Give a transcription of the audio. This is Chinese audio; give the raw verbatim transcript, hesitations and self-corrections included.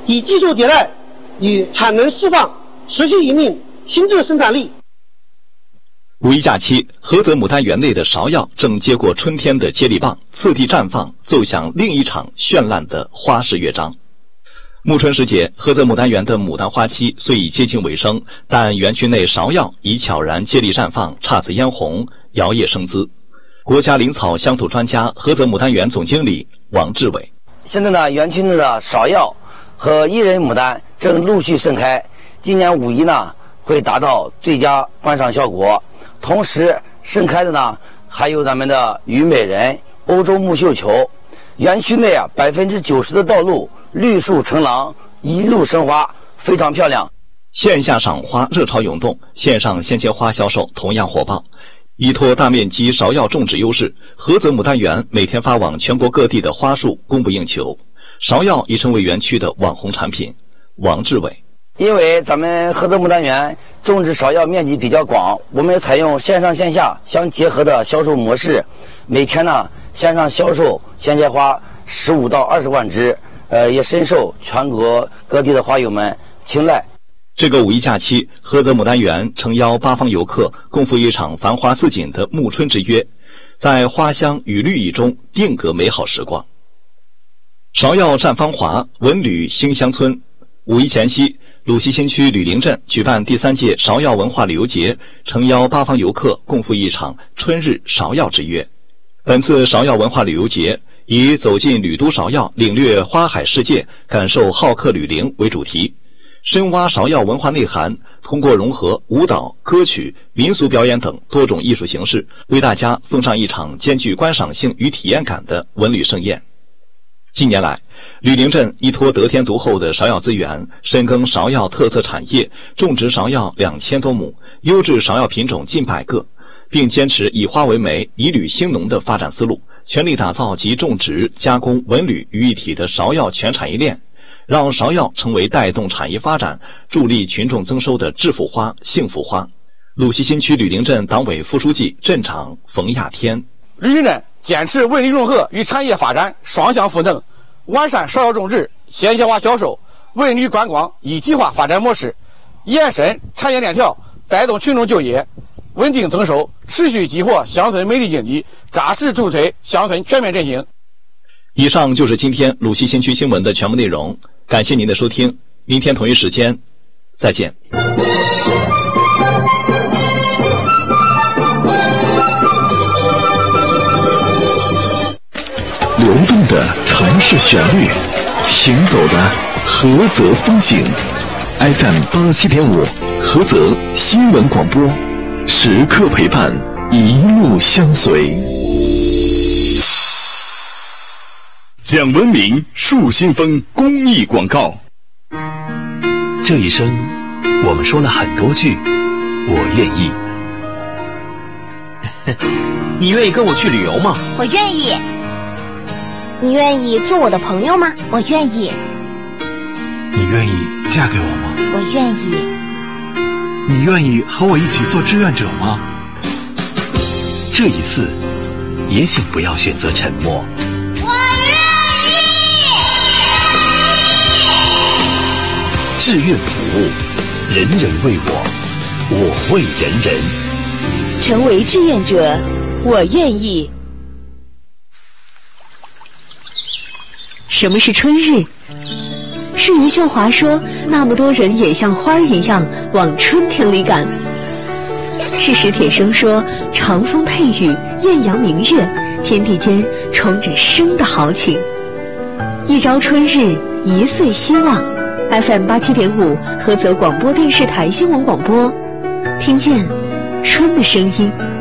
以技术迭代与产能释放持续引领新质生产力。 五一假期，菏泽牡丹园内的芍药正接过春天的接力棒，次第绽放，奏响另一场绚烂的花式乐章。暮春时节，菏泽牡丹园的牡丹花期虽已接近尾声，但园区内芍药已悄然接力绽放，姹紫嫣红，摇曳生姿。国家林草乡土专家、菏泽牡丹园总经理王志伟： 现在呢，园区内的芍药和伊人牡丹正陆续盛开，今年五一呢会达到最佳观赏效果。同时盛开的呢还有咱们的虞美人、欧洲木绣球。园区内啊百分之九十的道路绿树成廊，一路生花，非常漂亮。 线下赏花热潮涌动，线上鲜切花销售同样火爆。依托大面积芍药种植优势，菏泽牡丹园每天发往全国各地的花束供不应求，芍药已成为园区的网红产品。王志伟： 因为咱们菏泽牡丹园种植芍药面积比较广，我们采用线上线下相结合的销售模式，每天呢线上销售鲜切花十五到二十万只，呃，也深受全国各地的花友们青睐。 这个五一假期，菏泽牡丹园诚邀八方游客共赴一场繁花似锦的暮春之约，在花香与绿意中定格美好时光。芍药绽芳华，文旅馨香村。五一前夕，鲁西新区吕陵镇举办第三届芍药文化旅游节，诚邀八方游客共赴一场春日芍药之约。本次芍药文化旅游节以走进吕都芍药，领略花海世界，感受好客吕陵为主题，深挖芍药文化内涵，通过融合舞蹈、歌曲、民俗表演等多种艺术形式，为大家奉上一场兼具观赏性与体验感的文旅盛宴。近年来，吕陵镇依托得天独厚的芍药资源，深耕芍药特色产业，种植芍药两千多亩，优质芍药品种近百个，并坚持以花为媒、以旅兴农的发展思路，全力打造集种植、加工、文旅于一体的芍药全产业链，让芍药成为带动产业发展、助力群众增收的致富花、幸福花。鲁西新区吕陵镇党委副书记、镇长冯亚天： 吕陵镇坚持文旅融合与产业发展双向赋能，完善芍药种植、鲜切花销售、文旅观光一体化发展模式，延伸产业链条，带动群众就业，稳定增收，持续激活乡村美丽经济，扎实助推乡村全面振兴。 以上就是今天鲁西新区新闻的全部内容，感谢您的收听，明天同一时间再见。 流动的城市旋律，行走的菏泽风景。F M 八七点五，菏泽新闻广播，时刻陪伴，一路相随。讲文明树新风公益广告。 这一生，我们说了很多句我愿意。 你愿意跟我去旅游吗？ 我愿意。你愿意做我的朋友吗？我愿意。 你愿意嫁给我吗？ 我愿意。 你愿意和我一起做志愿者吗？这一次，也请不要选择沉默。 我愿意。 志愿服务，人人为我，我为人人。 成为志愿者，我愿意。什么是春日？是余秀华说，那么多人也像花一样往春天里赶。是史铁生说，长风配雨，艳阳明月，天地间充着生的豪情。一朝春日，一岁希望。F M 八七点五，菏泽广播电视台新闻广播，听见春的声音。